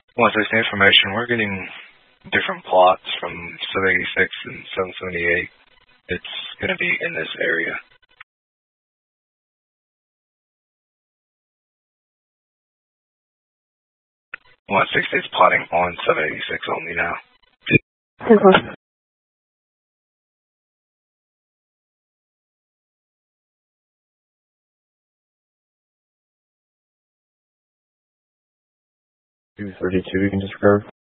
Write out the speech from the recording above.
Once there's the information, we're getting different plots from 786 and 778. It's going to be in this area. 160 is plotting on 786 only now. Okay. $232, you can disregard.